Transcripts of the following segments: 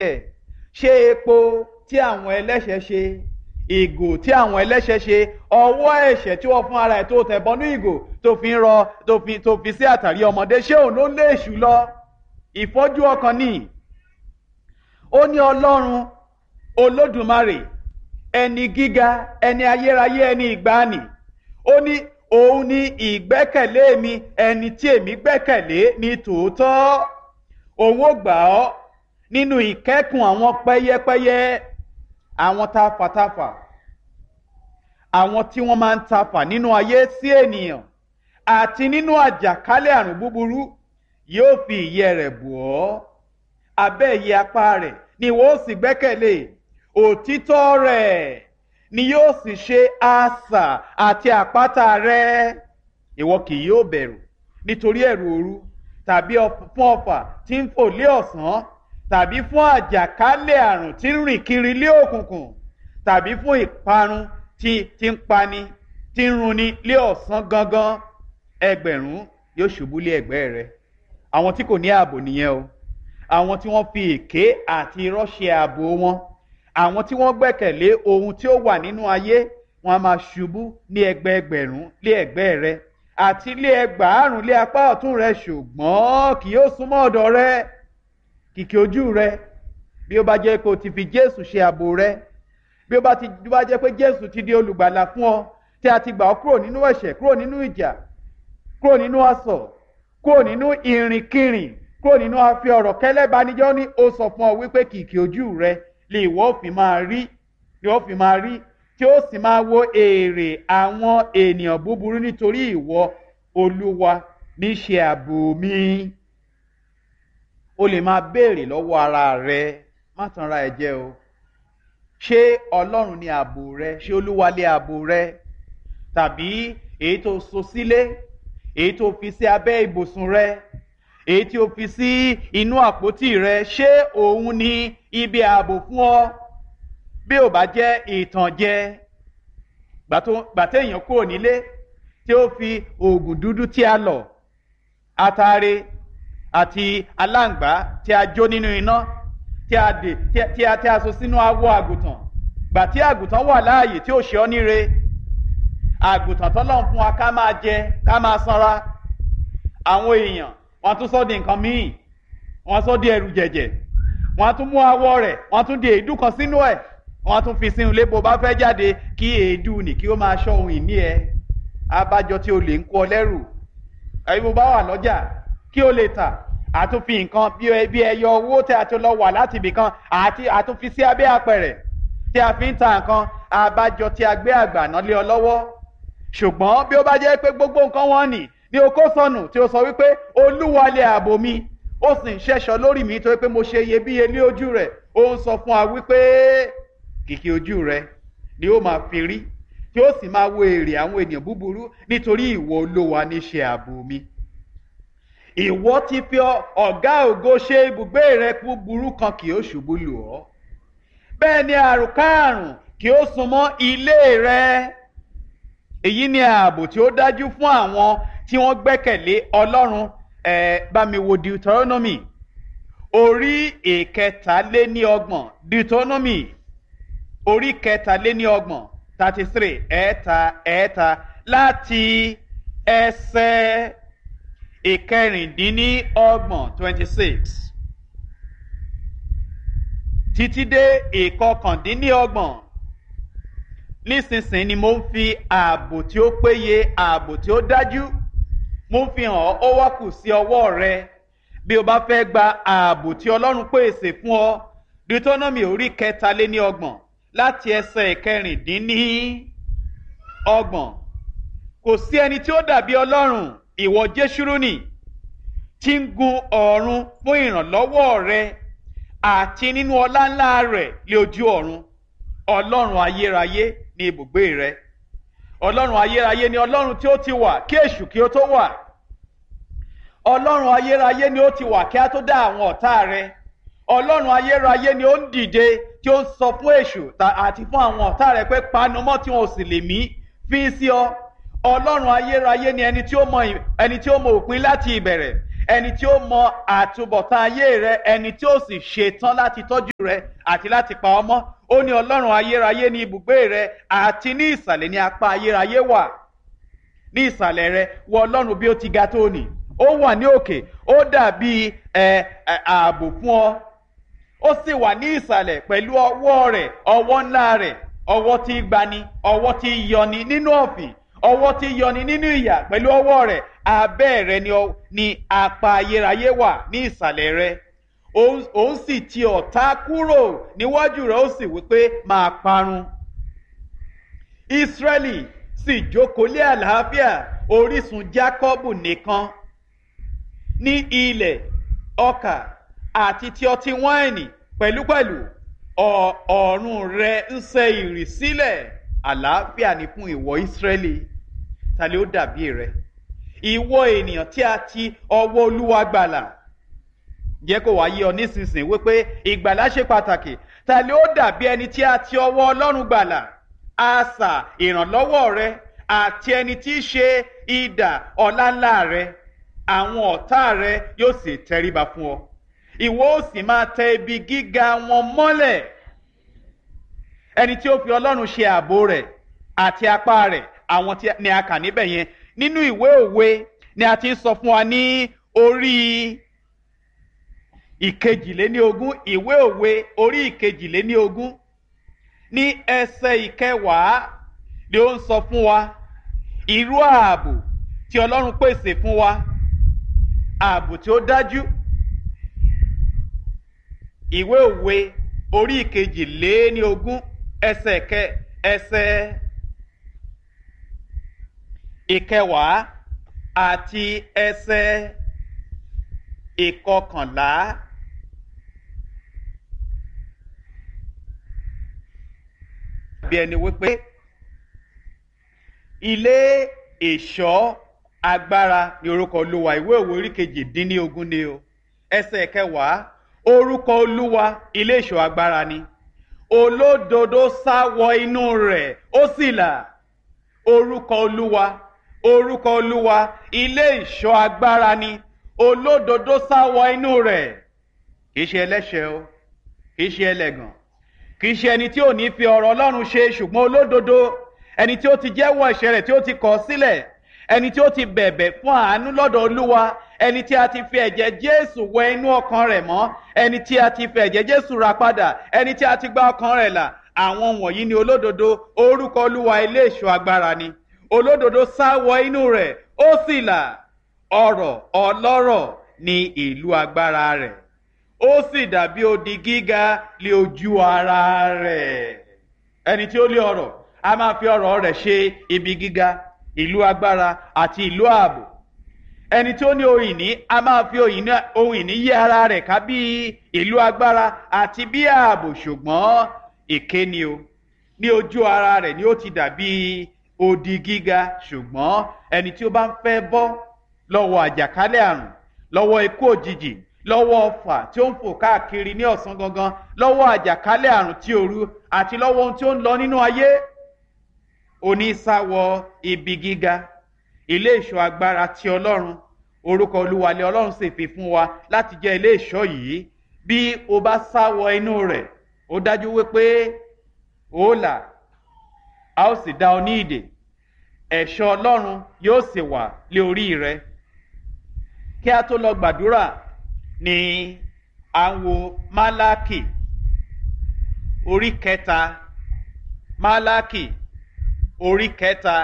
ṣé epo tí àwọn ẹlẹ́ṣẹ̀ ṣe, ìgò tí àwọn ẹlẹ́ṣẹ̀ ṣe, ọwọ́ ẹ̀ṣẹ̀ tí wọ́n fún ara ẹ̀ tó tẹ̀ bọ́nú ìgò tó fi ń rọ tó fi sí àtàrí ọmọdé, ṣé òun ló lé èṣù lọ? Ìfọ́jú ọkàn ni. Ó ní Ọlọ́run Olódùmarè, ẹni gíga, ẹni ayérayé, ẹni ìgbàanì, ó ní òun ni ìgbẹ́kẹ̀lé mi, ẹni tí èmi gbẹ́kẹ̀lé ní tòótọ́. Òun ó gbà ọ́ nínú ìkẹ́kùn àwọn pẹ́yẹ́pẹ́yẹ, àwọn tafàtafà, àwọn tí wọ́n máa ń tafà nínú ayé sí ènìyàn, àti nínú àjàkálẹ̀ àrùn búburú. Yóò fi ìyẹ́ rẹ̀ bò ọ́, abẹ́ ìyẹ́ apá rẹ̀ ni ìwọ ó sì gbẹ́kẹ̀lé. Òtítọ́ rẹ̀ ni yóò sì ṣe asà àti àpáta rẹ̀. Ìwọ kì yóò bẹ̀rù nítorí ẹ̀rù òru, tàbí fún ọfà tí ń fò lé ọ̀sán, tàbí fún àjàkálẹ̀ àrùn tí ń rìn kiri lé òkùnkùn, tàbí fún ìparun tí ń pani, tí ń runi lé ọ̀sán gangan. Ẹgbẹ̀rún yóò ṣubú lé ẹ̀gbẹ́ rẹ̀. Àwọn tí kò ní ààbò nìyẹn o. Àwọn tí wọ́n fi èké àti irọ́ ṣe ààbò wọn. Àwọn tí wọ́n gbẹ́kẹ̀lé ohun tí ó wà nínú ayé, wọn a máa ṣubú ní ẹgbẹẹgbẹ̀rún lé ẹ̀gbẹ́ rẹ̀, àti lé ẹgbàárùn lé apá ọ̀tún rẹ̀, ṣùgbọ́n kì yóò súnmọ́ ọ̀dọ̀ rẹ̀. Kìkì ojú rẹ̀, bí ó bá jẹ́ pé o ti fi Jésù ṣe ààbò rẹ̀, bí ó bá jẹ́ pé Jésù ti di olùgbàlà fún ọ, tí a ti gbà ọ́ kúrò nínú ẹ̀ṣẹ̀, kúrò nínú ìjà, kúrò nínú asọ̀, kúrò nínú ìrìnkìrìn, kúrò nínú afi ọ̀rọ̀ kẹ́lẹ́banijọ́, ní ó sọ fún ọ wípé kìkì ojú rẹ̀ lè ìwọ fi máa rí, tí ó sì máa wo èrè àwọn ènìyàn búburú, nítorí ìwọ Olúwa ní ṣe ààbò mi. O lè máa béèrè lọ́wọ́ ara rẹ, má tanra ẹ jẹ o. Ṣé Ọlọ́run ni ààbò rẹ? Ṣé Olúwa lé ààbò rẹ? Tàbí èyí tó so sílé, èyí tó fi sí abẹ́ ibùsùn rẹ, èyí tí o fi sí inú àpótí rẹ, ṣé òun ni ibi ààbò fún ọ? Bí ò bá jẹ́ ìtànjẹ, gbàtẹ́ èèyàn kúrò nílé tí ó fi oògùn dúdú tí a lọ̀, atare àti aláǹgbá tí a jó nínú iná, tí a so sínú awọ àgùntàn, gbà tí àgùntàn wà láàyè tí ó ṣe ọ́ níre, àgùntàn tọ́lọ́run fún wa ká máa jẹ, ká máa sanra. Àwọn èèyàn wọ́n tún sọ di nǹkan míì, wọ́n sọ di ẹrù jẹ̀jẹ̀, wọ́n tún mú awọ rẹ̀, wọ́n tún di èédú kan sínú ẹ̀, wọ́n tún fi sínú ilé. Bó bá fẹ́ jáde, kí èédú nì kí ó máa ṣọ́ ohun ìní ẹ. Abájọ tí o lè ń kó ọ lẹ́rù. Ẹ̀yin bó bá wà lọ́jà kí o lè tà, àtúnfi nǹkan bí ẹyọ owó tí a ti lọ wà láti ibì kan, àtúnfi sí abẹ́ apẹ̀rẹ̀ tí a fi ń ta nǹkan. Abájọ tí a gbé àgbàná lé ọ lọ́wọ́. Ṣùgbọ́n bí ó bá jẹ́ pé gbogbo nǹkan wọn nì ní o kó sọnù, tí o sọ wípé Olúwa lé ààbò mi, ó sì ń ṣẹ́ṣọ́ lórí mi torí pé mo ṣe iyebíye lé ojú rẹ̀, ó ń sọ fún wa wípé kìkì ojú rẹ̀ ni ó máa fi rí, tí ó sì máa wo èrè àwọn ènìyàn búburú, nítorí ìwọ Olúwa ní ṣe ààbò mi. Ìwọ ti fi ọ̀gá ògo ṣe ibùgbé rẹ̀, búburú kan kì yóò ṣubú lù ọ́, bẹ́ẹ̀ ni àrùnkárùn kì yóò súnmọ́ ilé rẹ̀. Èyí ni ààbò tí ó dájú fún àwọn tí wọ́n gbẹ́kẹ̀lé Ọlọ́run. Bá mi wo Deuteronomy orí ìkẹtàléníọgbọ̀n, Deuteronomy orí kẹtàléníọgbọ̀n 33 ẹ̀ẹ́ta láti ẹsẹ̀ ìkẹrìndínlọ́gbọ̀n 26 títí dé ìkọkàndínlọ́gbọ̀n. Nísinsìnyí ni mo ń fi ààbò tí ó péye, ààbò tí ó dájú, mo ń fi hàn ó wá kù sí ọwọ́ rẹ bí o bá fẹ́ gba ààbò tí Ọlọ́run pèsè fún ọ. Deuteronomy orí kẹtàléníọgbọ̀n láti ẹsẹ̀ ìkẹrìndínlọ́gbọ̀n. Kò sí ẹni tí ó dàbí Ọlọ́run, ìwọ Jésúrúnì, tí ń gun ọ̀run fún ìrànlọ́wọ́ rẹ, àti nínú ọlá ńlá rẹ̀ lé ojú ọ̀run. Ọlọ́run ayérayé ní ibùgbé rẹ. Ọlọ́run ayérayé ni Ọlọ́run tí ó ti wà kí èṣù kí ó tó wà. Ọlọ́run ayérayé ni ó ti wà kí a tó dá àwọn ọ̀tá rẹ. Ọlọ́run ayérayé ni ó ń dìde tí ó ń sọ fún èṣù àti fún àwọn ọ̀tá rẹ pé panumọ́ tí wọn ò sì lè mí fi sí ọ. Ọlọ́run ayérayé ni ẹni tí ó mọ òpin láti ìbẹ̀rẹ̀, ẹni tí ó mọ àtúbọ̀tán ayé rẹ, ẹni tí ó sì ṣetán láti tọ́jú rẹ àti láti pa ọ́ mọ́. Ó ní Ọlọ́run ayérayé ní ibùgbé rẹ, àti ní ìsàlẹ̀ ní apá ayérayé wà. Ní ìsàlẹ̀ rẹ wo Ọlọ́run bí ó ti ga tó nì, ó wà ní òkè, ó dàbí ààbò fún ọ. Ó sì wà ní ìsàlẹ̀ pẹ̀lú ọwọ́ rẹ̀, ọwọ́ ńlá rẹ̀, ọwọ́ tí gbani, ọwọ́ tí yọni nínú ọ̀fìn, ọwọ́ tí yọni nínú ìyà. Pẹ̀lú ọwọ́ rẹ̀ abẹ́ rẹ̀ ni apá ayérayé wà ní ìsàlẹ̀ rẹ̀. Òun sì ti ọ̀tá kúrò níwájú rẹ̀, ó sì wípé máa parun. Ísírẹ́lì sì jókòó lé àlàáfíà, orísun Jákọ́bù nìkan ní ilẹ̀ ọkà àti ti ọtí wáìnì pẹ̀lúpẹ̀lú. Ọ̀run rẹ̀ ń sẹ ìrì sílẹ̀. Àlàáfíà ni fún ìwọ Ísírẹ́lì. Ta ni ó dàbí rẹ? Ìwọ ènìyàn tí a ti ọwọ́ Olúwa gbàlà. Jẹ́ kó wá yé ọ nísinsìnyí wípé ìgbàlà ṣe pàtàkì. Ta ni ó dàbí ẹni tí a ti ọwọ́ Ọlọ́run gbàlà? Asà ìrànlọ́wọ́ rẹ àti ẹni tí í ṣe idà ọláńlá rẹ. Àwọn ọ̀tá rẹ yóò sì tẹríba fún ọ. Ìwọ ó sì máa tẹ ibi gíga wọn mọ́lẹ̀. Ẹni tí ó fi Ọlọ́run ṣe ààbò rẹ̀ àti apá rẹ̀, àwọn tí ni a kà níbẹ̀ yẹn. Nínú ìwé òwe ni a ti ń sọ fún wa ní orí ìkejìléníogún, ìwé òwe orí ìkejìléníogún ní ẹsẹ̀ ìkẹwàá ni ó ń sọ fún wa irú ààbò tí Ọlọ́run pèsè fún wa, ààbò tí ó dájú. Ìwé òwe orí ìkejìléníogún ẹsẹ̀ ìkẹwàá àti ẹsẹ̀ ìkọkànlá. Bí ẹni wípé ilé ìṣọ́ agbára ni orúkọ Olúwa. Ìwé òwe orí kejìdínlógún ni o. Ẹsẹ̀ kẹwàá, orúkọ Olúwa ilé ìṣọ́ agbára ni. Olódodo sá wọ inú rẹ̀, ó sì là. Orúkọ Olúwa ilé ìṣọ́ agbára ni. Olódodo sá wọ inú rẹ̀. Kìí ṣe ẹlẹ́ṣẹ̀ o, kìí ṣe ẹlẹ́gàn, kìí ṣe ẹni tí ò ní fi ọ̀rọ̀ Ọlọ́run ṣe, ṣùgbọ́n olódodo, ẹni tí ó ti jẹ́wọ́ ẹ̀ṣẹ̀ rẹ̀ tí ó ti kọ̀ sílẹ̀, ẹni tí ó ti bẹ̀bẹ̀ fún àánú lọ́dọ̀ Olúwa, ẹni tí a ti fi ẹ̀jẹ̀ Jésù wẹ inú ọkàn rẹ̀ mọ́, ẹni tí a ti fi ẹ̀jẹ̀ Jésù rà padà, ẹni tí a ti gba ọkàn rẹ̀ là. Àwọn wọ̀nyí ni olódodo. Orúkọ Olúwa ilé ìṣọ́ agbára ni. Olódodo sá wọ inú rẹ̀, ó sì là. Ọrọ̀ ọlọ́rọ̀ ni ìlú agbára rẹ̀, ó sì dàbí odi gíga lé ojú ara rẹ̀. Ẹni tí ó lé ọrọ̀ a máa fi ọrọ̀ rẹ̀ ṣe ibi gíga, ìlú agbára àti ìlú ààbò. Ẹni tí ó ní ohun ìní a máa fi ohun ìní yí ara rẹ̀ ká bí ìlú agbára àti bí ààbò. Ṣùgbọ́n èké ni o, ní ojú ara rẹ̀ ni ó ti dàbí odi gíga. Ṣùgbọ́n ẹni tí ó bá ń fẹ́ bọ́ lọ́wọ́ àjàkálẹ̀ àrùn, lọ́wọ́ ikú òjijì, lọ́wọ́ ọfà tí ó ń fò káàkiri ní ọ̀sán gangan, lọ́wọ́ àjàkálẹ̀ àrùn tí òru, àti lọ́wọ́ ohun tí ó ń lọ nínú ayé, onísáwọ ibi gíga, ilé ìṣọ́ agbára ti Ọlọ́run. Orúkọ Olúwa lé Ọlọ́run sì fi fún wa láti jẹ́ ilé ìṣọ́ yìí. Bí o bá sáwọ inú rẹ̀, ó dájú wípé ó là, a ó sì dá ọ ní ìdè. Ẹ̀ṣọ́ Ọlọ́run yóò sì wà lé orí rẹ. Kí a tó lọ gbàdúrà ni à ń wo Málákì orí kẹta. Málákì orí kẹta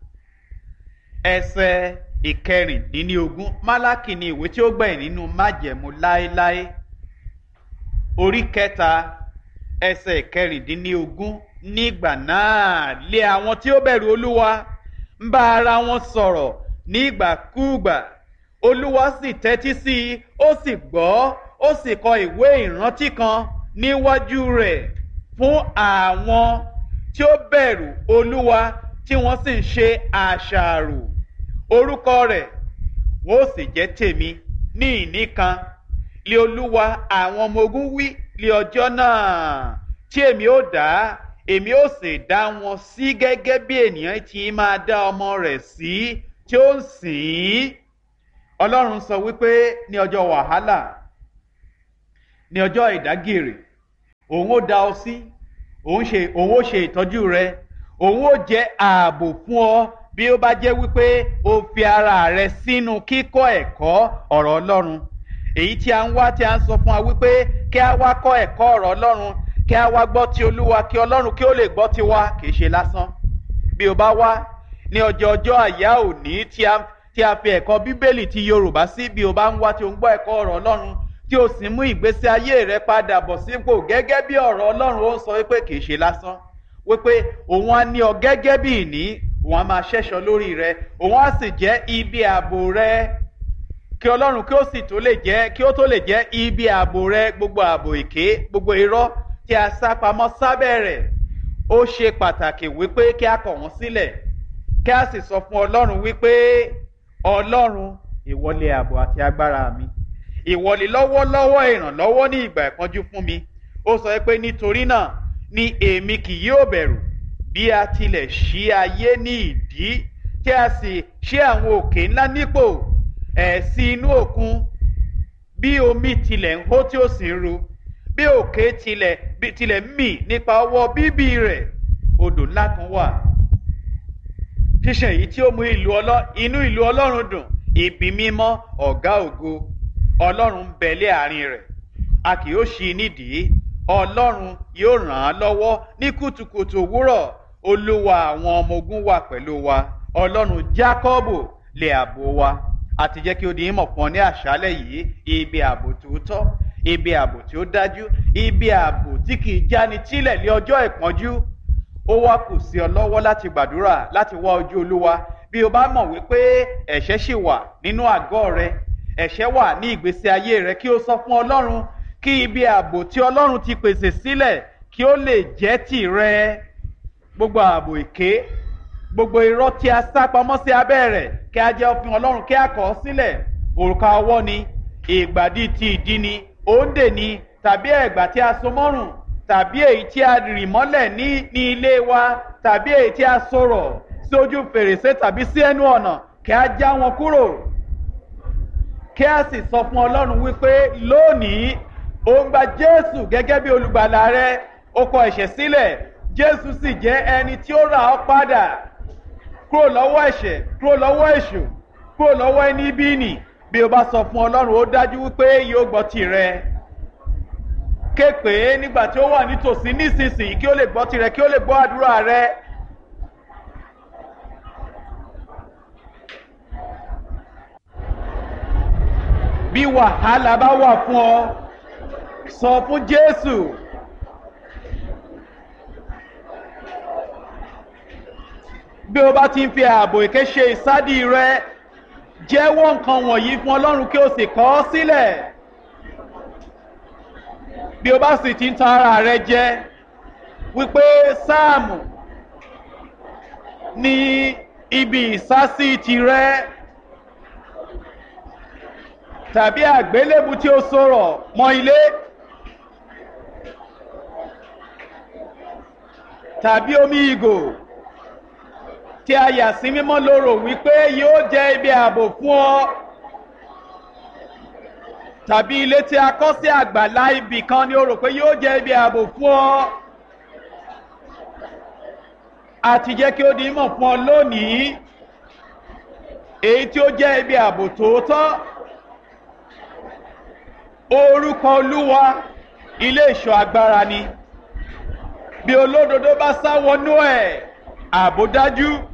ẹsẹ̀ ìkẹrìndínlógún. Málákì ni ìwé tí ó gbẹ̀yìn nínú májẹ̀mú láéláé. Orí kẹta ẹsẹ̀ ìkẹrìndínlógún. Nígbà náà lé àwọn tí ó bẹ̀rù Olúwa ń bá ara wọn sọ̀rọ̀ nígbàkúùgbà. Olúwa sì tẹ́tí sí i, ó sì gbọ́, ó sì kọ ìwé ìrántí kan níwájú rẹ̀ fún àwọn tí ó bẹ̀rù Olúwa tí wọ́n sì ń ṣe àṣàrò. Orúkọ rẹ̀ wọ́n ó sì jẹ́ tèmi ní ìní kan lé Olúwa àwọn ọmọ ogun wí lé ọjọ́ náà tí èmi ó dá, èmi ó sì dá wọn sí gẹ́gẹ́ bí ènìyàn tí máa dá ọmọ rẹ̀ sí tí ó ń sìn ín. Ọlọ́run sọ wípé ní ọjọ́ wàhálà, ní ọjọ́ ìdágìrì, òun ó dá ọ sí, òun ó ṣe ìtọ́jú rẹ, òun ó jẹ́ ààbò fún ọ bí ó bá jẹ́ wípé o fi ara rẹ sínú kíkọ́ ẹ̀kọ́ ọ̀rọ̀ Ọlọ́run. Èyí tí a ń wá, tí a ń sọ fún wa wípé kí a wá kọ́ ẹ̀kọ́ ọ̀rọ̀ Ọlọ́run, kí a wá gbọ́ ti Olúwa, kí Ọlọ́run kí ó lè gbọ́ tiwa, kì í ṣe lásán. Bí o bá wá ní ọjọ́ àyá òní tí a fi ẹ̀kọ́ Bíbélì ti Yorùbá sí, bí o bá ń wá tí o ń gbọ́ ẹ̀kọ́ ọ̀rọ̀ Ọlọ́run, tí o sì mú ìgbésí ayé rẹ padà bọ̀ sípò gẹ́gẹ́ bí ọ̀rọ̀ Ọlọ́run ó sọ wípé kì í ṣe lásán, wípé òun á ní ọ gẹ́gẹ́ bí ìní, òun á máa ṣẹ́ṣọ lórí rẹ, òun á sì jẹ́ ibi ààbò rẹ, kí Ọlọ́run kí ó tó lè jẹ́ ibi ààbò rẹ. Gbogbo ààbò èké, gbogbo irọ́ tí a sá pamọ́ sábẹ́ rẹ̀, ó ṣe pàtàkì wípé kí a kọ̀ wọ́n sílẹ̀, kí a sì sọ fún Ọlọ́run wípé Ọlọ́run, ìwọ lé ààbò àti agbára mi, ìwọ lé lọ́wọ́lọ́wọ́ ìrànlọ́wọ́ ní ìgbà ìpọ́njú fún mi. Ó sọ pé nítorí náà ni èmi kì yóò bẹ̀rù, bí a tilẹ̀ ṣí ayé ní ìdí, tí a sì ṣí àwọn òkè ńlá nípò, sí inú òkun, bí omi tilẹ̀ ń hó tí ó sì ń ru, bí òkè tilẹ̀ ń mì nípa ọwọ́ bíbí rẹ̀. Odò ńlá kan wà, ṣíṣàn èyí tí ó mú inú ìlú Ọlọ́run dùn, ibi mímọ́ ọ̀gá ògo. Ọlọ́run ń bẹ lé àárín rẹ̀, a kì yóò ṣí i nídìí. Ọlọ́run yóò ràn án lọ́wọ́ ní kùtùkùtù òwúrọ̀. Olúwa àwọn ọmọ ogun wà pẹ̀lú wa. Ọlọ́run Jákọ́bù lé ààbò wa. Àti jẹ́ kí ó di ìmọ̀ fún ọ ní àṣálẹ́ yìí, ibi ààbò tòótọ́, ibi ààbò tí ó dájú, ibi ààbò tí kì í jáni tílẹ̀ lé ọjọ́ ìpọ́njú. Ó wá kù sí ọ lọ́wọ́ láti gbàdúrà, láti wá ojú Olúwa. Bí o bá mọ̀ wípé ẹ̀ṣẹ̀ ṣì wà nínú àgọ́ rẹ, ẹ̀ṣẹ̀ wà ní ìgbésí ayé rẹ, kí o sọ fún Ọlọ́run, kí ibi ààbò tí Ọlọ́run ti pèsè sílẹ̀ kí ó lè jẹ́ tìrẹ. Gbogbo ààbò èké, gbogbo irọ́ tí a sá pamọ́ sí abẹ́ rẹ̀, kí a jẹ́ òfin Ọlọ́run, kí a kọ̀ ọ́ sílẹ̀. Òrùka ọwọ́ ni, ìgbàdí ti ìdí ni, òǹdè ni, tàbí ẹ̀gbà tí a so mọ́rùn, tàbí èyí tí a rì mọ́lẹ̀ ní ilé wa, tàbí èyí tí a sọ̀rọ̀ sí ojú fèrèsé tàbí sí ẹnu ọ̀nà, kí a já wọn kúrò. Kí a sì sọ fún Ọlọ́run wípé lónìí ó ń gba Jésù gẹ́gẹ́ bí olùgbàlà rẹ, ó kọ ẹ̀ṣẹ̀ sílẹ̀. Jésù sì jẹ́ ẹni tí ó rà ọ́ padà kúrò lọ́wọ́ ẹ̀ṣẹ̀, kúrò lọ́wọ́ èṣù, kúrò lọ́wọ́ ẹni bí nì. Bí o bá sọ fún Ọlọ́run, ó dájú wípé yóò gbọ́ tìrẹ. Ké pè é nígbà tí ó wà nítòsí nísinsìnyí, kí ó lè gbọ́ tìrẹ, kí ó lè gbọ́ àdúrà rẹ. Bí wàhálà bá wà fún ọ, sọ fún Jésù. Bí o bá ti ń fi ààbò èké ṣe ìsádi rẹ, jẹ́wọ́ nǹkan wọ̀nyí fún Ọlọ́run kí o sì kọ̀ ọ́ sílẹ̀. Bí o bá sì ti ń tan ara rẹ jẹ wípé Sáàmù ní ibi ìsásí tirẹ, tàbí àgbélébù tí ó sọ̀rọ̀ mọ́ ilé, tàbí omi ìgò tí a yà sí mímọ́ lóró wípé yóò jẹ́ ibi ààbò fún ọ, tàbí ilé tí a kọ́ sí àgbàlá ibì kan ni ó rò pé yóò jẹ́ ibi ààbò fún ọ. Àti jẹ́ kí ó di ìmọ̀ fún ọ lónìí, èyí tí ó jẹ́ ibi ààbò tòótọ́. Orúkọ Olúwa ilé ìṣọ́ agbára ni. Bí olódodo bá sá wọnú ẹ̀, ààbò dájú.